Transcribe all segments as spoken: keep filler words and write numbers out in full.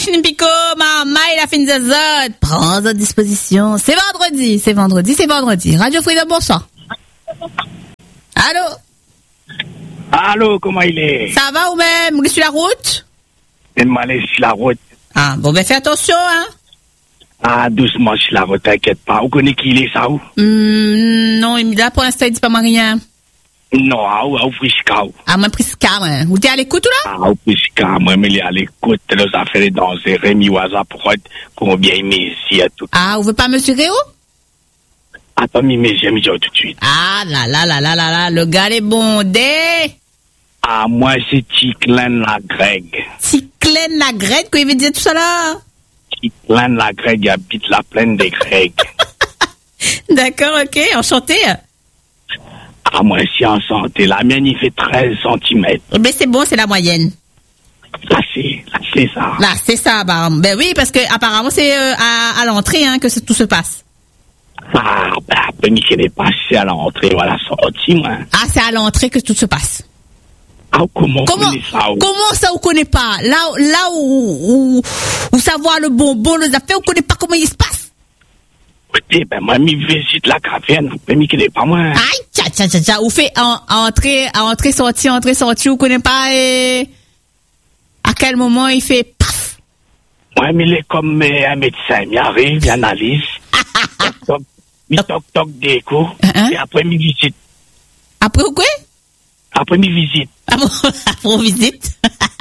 Pico, maman, il a fait une zazot. Prends à disposition. C'est vendredi, c'est vendredi, c'est vendredi. Radio Freedom, bonsoir. Allô? Allô, comment il est? Ça va ou même? Vous êtes sur la route? Il m'a laissé sur la route. Ah, bon, ben fais attention, hein. Ah, doucement sur la route, t'inquiète pas. Vous connaissez qui il est, ça, où? Hum, non, là, pour l'instant, il dit pas moi rien. Non, ah, ou, ah, ou, Frisca, ou. Ah, moi, Prisca, moi. Vous êtes à l'écoute, ou là? Ah, ou, Frisca, moi, mais il est à l'écoute. Les affaires dans ces Rémi Waza, pour être, combien il met ici, à tout. Ah, vous voulez pas mesurer où? Attends, mais j'aime bien tout de suite. Ah, là, là, là, là, là, là, le gars est bondé. Ah, moi, c'est Ticlène la Greg. Ticlène la Greg, quoi, il veut dire tout ça là? Ticlène la Greg, il habite la plaine des Greg. D'accord, ok, enchanté. Ah, moi, je suis en santé. La mienne, il fait treize centimètres. Mais c'est bon, c'est la moyenne. Là, c'est, là, c'est ça. Là, c'est ça, bah, ben oui, parce que apparemment, c'est euh, à, à l'entrée, hein, que c'est, tout se passe. Ah, ben, après, il n'est pas passé à l'entrée, voilà, sorti, moi. Ah, c'est à l'entrée que tout se passe. Ah, comment Comment, ça, ou? comment ça, vous connaissez pas? Là, là où, où, où savoir le bonbon, les affaires, vous connaissez pas comment il se passe? Oui, ben, moi, je visite la caverne, mais je ne connais pas, moi. Aïe, tcha, tcha, tcha, tcha, vous faites en, entrée, entrée, sortie, entrée, sortie, vous connaissez pas, et à quel moment il fait paf? Ouais, mais il est comme euh, un médecin, il arrive, il analyse, toc, toc, il toc, toc, des coups, Uh-huh. et après, il visite. Après, quoi? Après, il visite. Ah bon, après, on visite.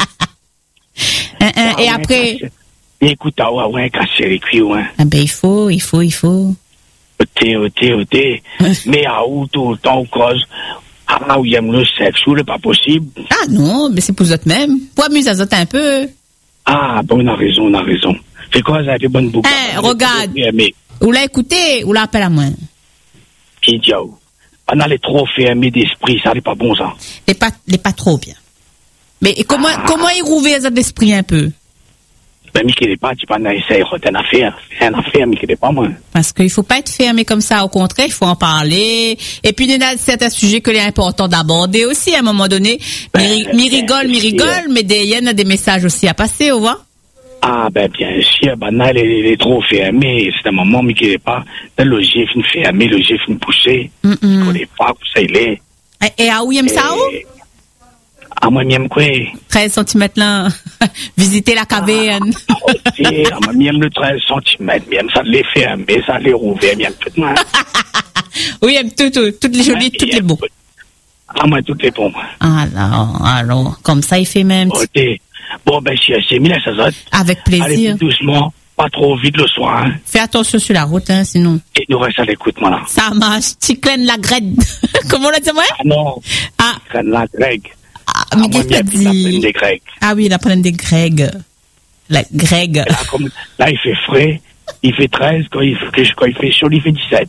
Hein, hein, Ah, et ouais, après. casse- Écoute, ah ouais, ouais, casser les cuits, ouais. Ah ben, il faut, il faut, il faut. Ok, ok, ok. Mais à où tout le temps, cause, ah, où il aime le sexe, ou le pas possible. Ah non, mais c'est pour vous autres même. Pour amuser les autres un peu. Ah, bon, on a raison, on a raison. C'est quoi, ça a été bonne boucle. Hein, regarde. Mais, Ou l'a écouté, ou l'a appelé à moi. qui dit, oh, on a les trop fermés d'esprit, ça n'est pas bon, ça. Les pas, les pas trop bien. Mais et comment, Ah. comment y rouver les autres d'esprit un peu? Ben, mais qui n'est pas, tu peux en essayer, c'est une affaire. C'est une affaire, mais qui n'est pas moi. Parce qu'il faut pas être fermé comme ça. Au contraire, il faut en parler. Et puis, il y a certains sujets que l'est important d'aborder aussi à un moment donné. Mi Ben, mi rigole, mi bien sûr. rigole, mais des- il y en a des messages aussi à passer, au revoir. Ah, ben, bien sûr, ben, là, il est, il est trop fermé. C'est un moment, mais qui n'est pas. Là, le G finit fermé, le G finit poussé. Mm Je -mm. connais pas, où ça il est. Et, et à où il aime ça, où? Et- Ah, moi, j'aime quoi? treize centimètres là. Visiter la caverne. Ok, ah, moi, j'aime le treize centimètres, j'aime ça les fermer, ça les rouvrir, j'aime tout, moi. Oui, il aime tout, tout, toutes les jolies, toutes les beaux. Ah, moi, toutes les bons, moi. Alors, alors, comme ça, il fait même. Ok. Bon, ben, si c'est mis là, ça saute. Avec Allez, plaisir. plus doucement, pas trop vite le soir, hein. Fais attention sur la route, hein, sinon. Et nous reste à l'écoute, moi, là. Ça marche. Ticlène la graine. Comment on l'a dit, moi? Ah, non. Ah, Prenne la Greg. ah, Ah, mais moi, qu'est-ce que t'as j'habite la plaine dit? des Grecs. Ah oui, la plaine des Greg. La Greg. Là, comme, là, il fait frais. Il fait treize, quand il fait, quand il fait chaud, il fait dix-sept.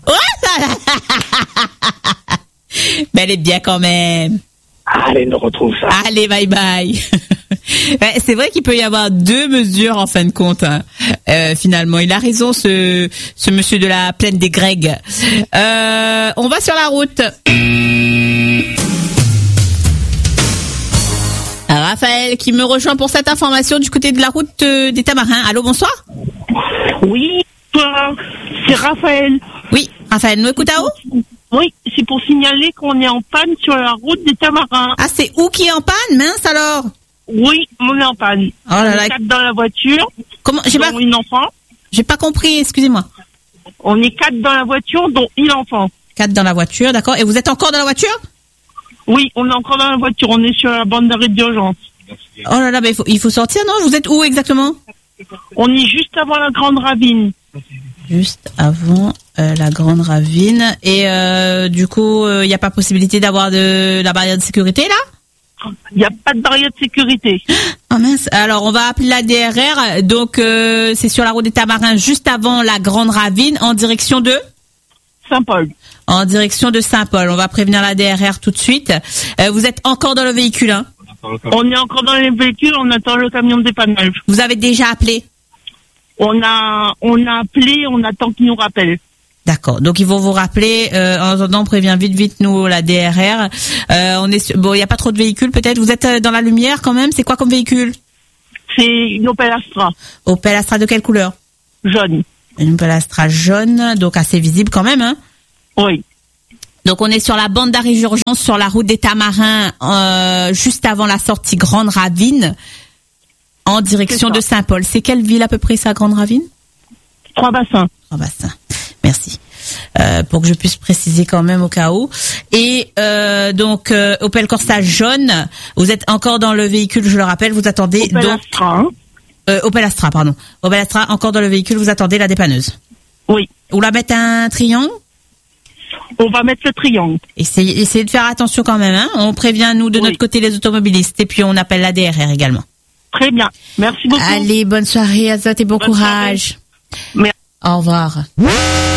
Mais elle est bien quand même. Allez, nous retrouve ça. Allez, bye bye. Ouais, c'est vrai qu'il peut y avoir deux mesures en fin de compte. Hein. Euh, finalement, il a raison, ce, ce monsieur de la plaine des Grecs. Euh, on va sur la route. Raphaël qui me rejoint pour cette information du côté de la route euh, des Tamarins. Allô, bonsoir. Oui, toi, c'est Raphaël. Oui, Raphaël, nous écoute à où? Oui, c'est pour signaler qu'on est en panne sur la route des Tamarins. Ah, c'est où qui est en panne? Mince alors. Oui, on est en panne. Oh là on là. est quatre dans la voiture, Comment? J'ai pas, dont une enfant. j'ai pas compris, excusez-moi. On est quatre dans la voiture, dont une enfant. Quatre dans la voiture, d'accord. Et vous êtes encore dans la voiture? Oui, on est encore dans la voiture, on est sur la bande d'arrêt d'urgence. Oh là là, bah il faut, il faut sortir, non? Vous êtes où exactement? On est juste avant la Grande Ravine. Juste avant euh, la Grande Ravine. Et euh, du coup, il euh, n'y a pas possibilité d'avoir de la barrière de sécurité là? Il n'y a pas de barrière de sécurité. Oh mince. Alors, on va appeler la D R R. Donc, euh, c'est sur la route des Tamarins, juste avant la Grande Ravine, en direction de Saint-Paul. En direction de Saint-Paul. On va prévenir la D R R tout de suite. Euh, vous êtes encore dans le véhicule, hein? On est encore dans les véhicules, on attend le camion de dépannage. Vous avez déjà appelé? On a, on a appelé, on attend qu'ils nous rappellent. D'accord. Donc ils vont vous rappeler. Euh, en attendant, on prévient vite, vite nous la D R R. Euh, on est sur... bon, il y a pas trop de véhicules peut-être. Vous êtes euh, dans la lumière quand même. C'est quoi comme véhicule? C'est une Opel Astra. Opel Astra de quelle couleur? Jaune. Une Opel Astra jaune, donc assez visible quand même, hein? Oui. Donc on est sur la bande d'arrêt d'urgence sur la route des Tamarins, euh, juste avant la sortie Grande Ravine, en direction de Saint-Paul. C'est quelle ville à peu près ça, Grande Ravine? Trois-Bassins. Trois-Bassins. Merci. Euh, pour que je puisse préciser quand même au cas où. Et euh, donc euh, Opel Corsa jaune, vous êtes encore dans le véhicule, je le rappelle, vous attendez Opel donc Astra. Hein. euh, Opel Astra, pardon. Opel Astra, encore dans le véhicule, vous attendez la dépanneuse. Oui. Vous la mettez un triangle? On va mettre le triangle. Essayez, essayez de faire attention quand même, hein. On prévient nous de Oui. notre côté les automobilistes et puis on appelle l'A D R R également. Très bien. Merci beaucoup. Allez, bonne soirée Azot et bon Bonne courage. Merci. Au revoir.